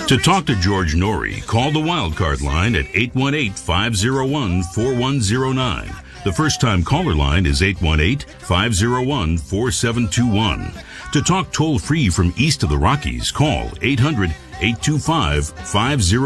To talk to George Norrie, call the Wildcard line at 818-501-4109. The first-time caller line is 818-501-4721. To talk toll-free from east of the Rockies, call 800-825-50